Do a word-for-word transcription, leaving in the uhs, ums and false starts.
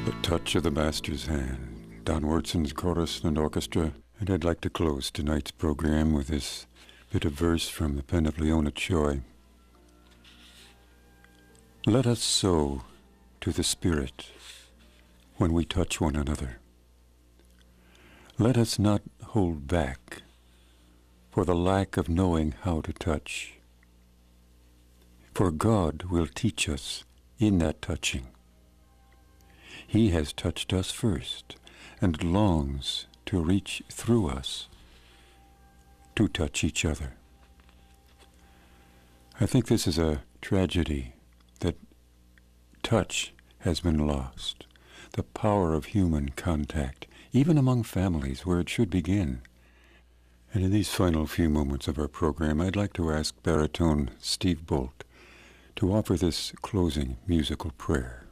The touch of the master's hand, Don Wurtson's chorus and orchestra, and I'd like to close tonight's program with this bit of verse from the pen of Leona Choi. Let us sow to the Spirit when we touch one another. Let us not hold back for the lack of knowing how to touch. For God will teach us in that touching. He has touched us first and longs to reach through us to touch each other. I think this is a tragedy that touch has been lost, the power of human contact, even among families where it should begin. And in these final few moments of our program, I'd like to ask baritone Steve Bolt to offer this closing musical prayer.